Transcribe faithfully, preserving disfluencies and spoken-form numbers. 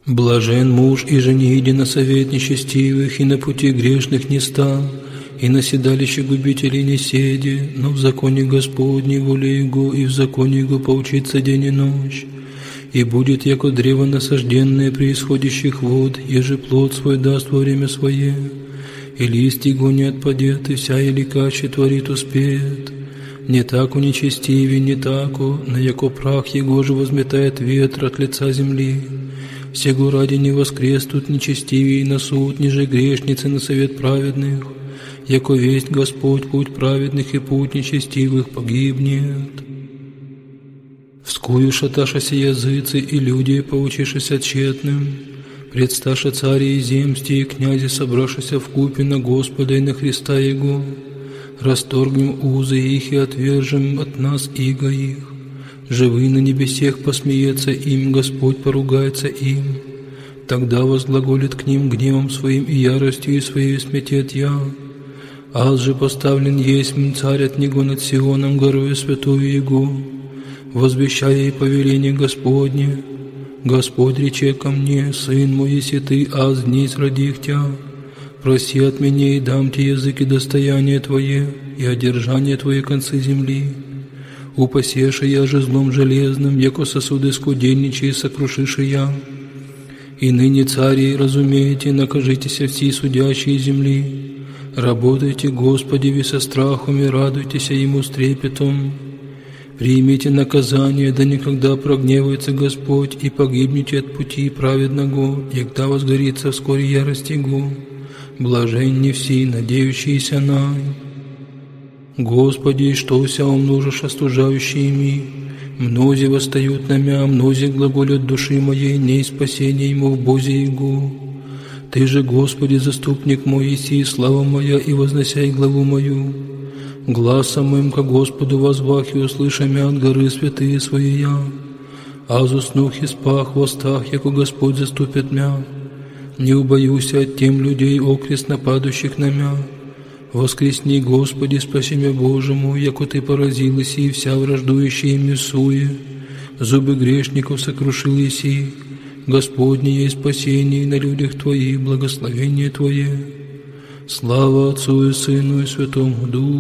Блажен муж, и же не иди на совет нечестивых, и на пути грешных не стал, и на седалище губителей не седи, но в законе Господней воле Его, и в законе Его поучится день и ночь. И будет, яко древо насажденное при исходящих вод, еже плод свой даст во время свое, и лист его не отпадет, и вся еликаче творит успеет. Не так у нечестивей, не тако, на яко прах его же возметает ветер от лица земли. Сего ради не воскреснут нечестивей на суд, ниже грешницы на совет праведных, яко весть Господь путь праведных и путь нечестивых погибнет. Вскую шаташася языцы и люди, поучишися тщетным, предсташа цари и земсти и князи, собравшися вкупе на Господа и на Христа Его, расторгнем узы их и отвержем от нас иго их. Живый на небесех посмеется им, Господь поругается им. Тогда возглаголит к ним гневом своим и яростью и своей сметет я. Аз же поставлен есть царь от него над Сионом, горою святую Его, возвещая и повеление Господне. Господь рече ко мне: Сын мой, если ты, аз днесь родих тя, проси от меня, и дам тебе язык и достояние твое, и одержание твое концы земли. Упасеша я же злом железным, яко сосуды скудельничай, сокрушиша я. И ныне, цари, разумеете, накажитеся все судящие земли. Работайте, Господи, ви со страхом, и радуйтеся Ему с трепетом. Примите наказание, да никогда прогневается Господь, и погибнете от пути праведного, егда возгорится вскоре ярость Его. Блаженни все, надеющиеся на. Господи, что вся умножишь остужающими? Мнози восстают на мя, мнози глаголят души моей, не спасение ему в Бозе Его. Ты же, Господи, заступник мой, иси, слава моя, и возносяй главу мою. Гласом моим ко Господу возвах, и услыша мя от горы святые свои я. Аз уснух и спах в остах, яко Господь заступит мя. Не убоюся от тем людей, окрест нападущих на мя. Воскресни, Господи, спаси меня Божьему, яко Ты поразил иси, вся враждующая им суе. Зубы грешников сокрушил иси. Господне есть спасение на людях Твоих, благословение Твое. Слава Отцу и Сыну и Святому Духу.